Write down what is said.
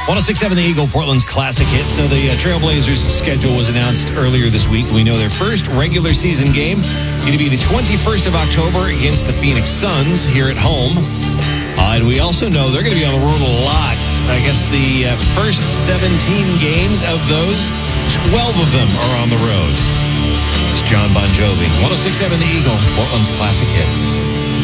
106.7 The Eagle, Portland's classic hit. So the Trailblazers' schedule was announced earlier this week. We know their first regular season game going to be the 21st of October against the Phoenix Suns here at home. And we also know they're going to be on the road a lot. I guess the first 17 games of those, 12 of them are on the road. It's John Bon Jovi. 106.7 The Eagle, Portland's classic hits.